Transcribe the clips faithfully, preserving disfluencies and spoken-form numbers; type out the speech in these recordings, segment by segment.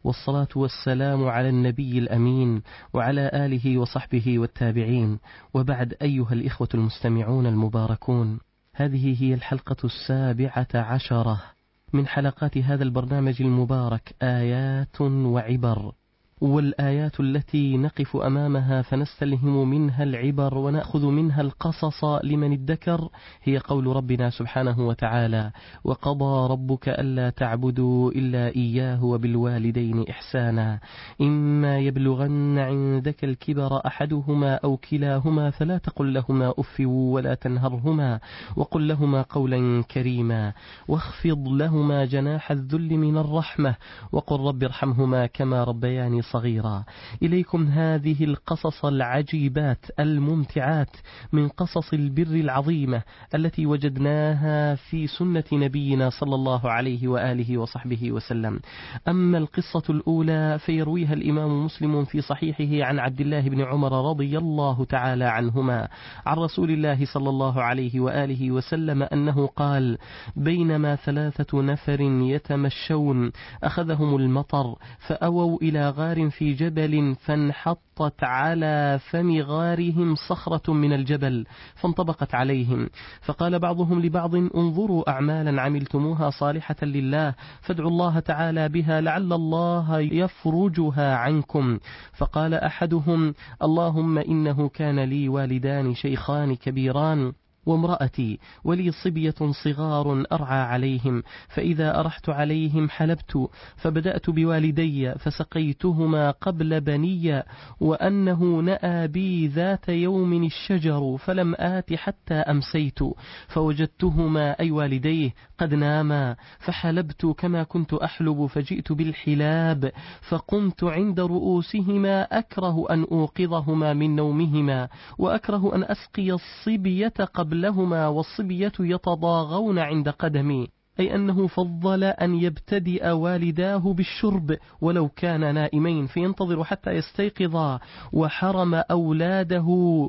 والصلاة والسلام على النبي الأمين وعلى آله وصحبه والتابعين، وبعد. أيها الإخوة المستمعون المباركون، هذه هي الحلقة السابعة عشرة من حلقات هذا البرنامج المبارك، آيات وعبر. والآيات التي نقف أمامها فنستلهم منها العبر ونأخذ منها القصص لمن ادكر هي قول ربنا سبحانه وتعالى: وقضى ربك ألا تعبدوا إلا إياه وبالوالدين إحسانا إما يبلغن عندك الكبر أحدهما أو كلاهما فلا تقل لهما أف ولا تنهرهما وقل لهما قولا كريما واخفض لهما جناح الذل من الرحمة وقل رب ارحمهما كما ربياني صغيرا. إليكم هذه القصص العجيبات الممتعات من قصص البر العظيمة التي وجدناها في سنة نبينا صلى الله عليه وآله وصحبه وسلم. أما القصة الأولى فيرويها الإمام مسلم في صحيحه عن عبد الله بن عمر رضي الله تعالى عنهما عن رسول الله صلى الله عليه وآله وسلم أنه قال: بينما ثلاثة نفر يتمشون أخذهم المطر فأووا إلى غار في جبل فانحطت على فم غارهم صخرة من الجبل فانطبقت عليهم، فقال بعضهم لبعض: انظروا أعمالا عملتموها صالحة لله فادعوا الله تعالى بها لعل الله يفرجها عنكم. فقال أحدهم: اللهم إنه كان لي والدان شيخان كبيران وامرأتي ولي صبية صغار أرعى عليهم، فإذا أرحت عليهم حلبت، فبدأت بوالدي فسقيتهما قبل بني، وأنه نأى بي ذات يوم الشجر فلم آت حتى أمسيت فوجدتهما أي والديه قد ناما، فحلبت كما كنت أحلب فجئت بالحلاب فقمت عند رؤوسهما أكره أن أوقظهما من نومهما وأكره أن أسقي الصبية قبل لهما والصبية يتضاغون عند قدمي، أي أنه فضل أن يبتدئ والداه بالشرب ولو كان نائمين فينتظر حتى يستيقظا، وحرم أولاده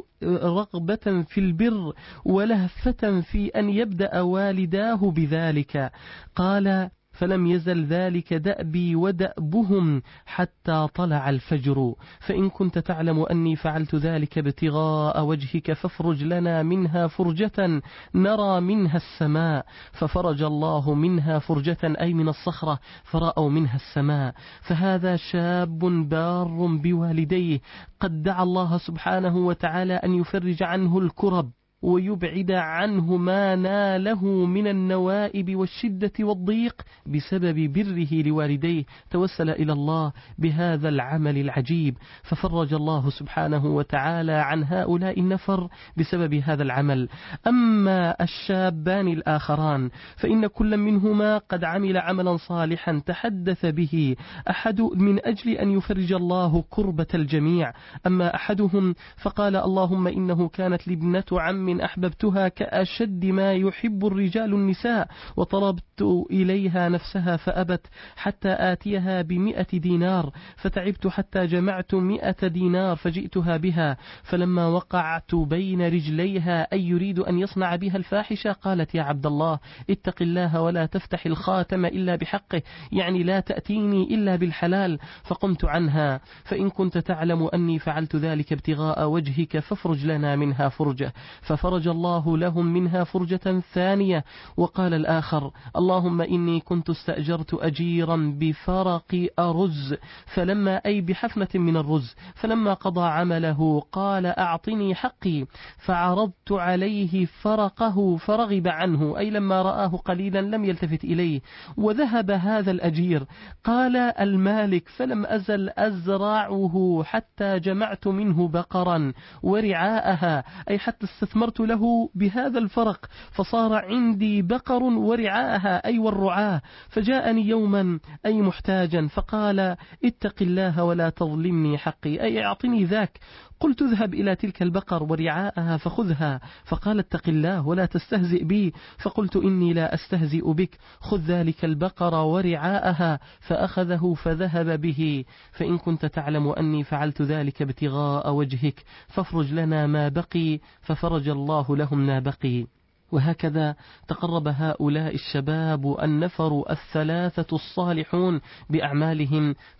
رغبة في البر ولهفة في أن يبدأ والداه بذلك. قال: فلم يزل ذلك دأبي ودأبهم حتى طلع الفجر، فإن كنت تعلم أني فعلت ذلك ابتغاء وجهك فافرج لنا منها فرجة نرى منها السماء، ففرج الله منها فرجة أي من الصخرة فرأوا منها السماء. فهذا شاب بار بوالديه قد دعا الله سبحانه وتعالى أن يفرج عنه الكرب ويبعد عنه ما ناله من النوائب والشدة والضيق بسبب بره لوالديه، توسل إلى الله بهذا العمل العجيب ففرج الله سبحانه وتعالى عن هؤلاء النفر بسبب هذا العمل. أما الشابان الآخران فإن كل منهما قد عمل عملا صالحا تحدث به أحد من أجل أن يفرج الله كربة الجميع. أما أحدهم فقال: اللهم إنه كانت لي ابنة عم أحببتها كأشد ما يحب الرجال النساء وطلبت إليها نفسها فأبت حتى آتيها بمئة دينار، فتعبت حتى جمعت مئة دينار فجئتها بها، فلما وقعت بين رجليها أي يريد أن يصنع بها الفاحشة قالت: يا عبد الله اتق الله ولا تفتح الخاتم إلا بحقه، يعني لا تأتيني إلا بالحلال. فقمت عنها، فإن كنت تعلم أني فعلت ذلك ابتغاء وجهك فافرج لنا منها فرجة، ففرج الله لهم منها فرجة ثانية. وقال الآخر: اللهم إني كنت استأجرت أجيرا بفرق أرز فلما أي بحفنة من الرز فلما قضى عمله قال: أعطني حقي، فعرضت عليه فرقه فرغب عنه، أي لما رآه قليلا لم يلتفت إليه، وذهب هذا الأجير. قال المالك: فلم أزل أزرعه حتى جمعت منه بقرا ورعاءها، أي حتى استثمرت له بهذا الفرق فصار عندي بقر ورعاءها أي والرعاة. فجاءني يوما أي محتاجا فقال: اتق الله ولا تظلمني حقي، أي اعطني ذاك. قلت: اذهب إلى تلك البقر ورعاءها فخذها. فقال: اتق الله ولا تستهزئ بي. فقلت: إني لا أستهزئ بك، خذ ذلك البقر ورعاءها. فأخذه فذهب به. فإن كنت تعلم أني فعلت ذلك ابتغاء وجهك فافرج لنا ما بقي، ففرج الله لهم ما بقي. وهكذا تقرب هؤلاء الشباب النفر الثلاثة الصالحون بأعمالهم